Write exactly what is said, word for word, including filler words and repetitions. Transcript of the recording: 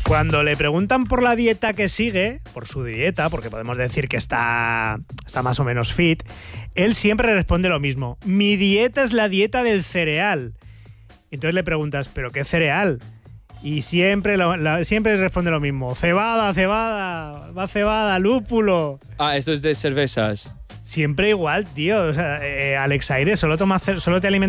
Cuando le preguntan por la dieta que sigue, por su dieta, porque podemos decir que está, está más o menos fit, él siempre responde lo mismo. Mi dieta es la dieta del cereal. Entonces le preguntas, ¿pero qué cereal? Y siempre, lo, la, siempre responde lo mismo. Cebada, cebada, va cebada, lúpulo. Ah, esto es de cervezas. Siempre igual, tío. O sea, eh, Alex Aire, solo, toma, solo te alimentas